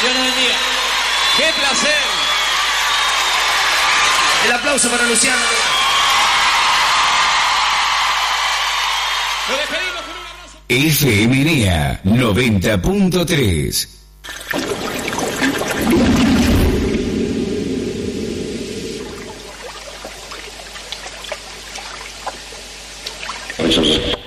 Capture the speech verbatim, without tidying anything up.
Dios nos bendiga. ¡Qué placer! El aplauso para Luciano. Lo despedimos con un abrazo. F M N A noventa punto tres. Eso es.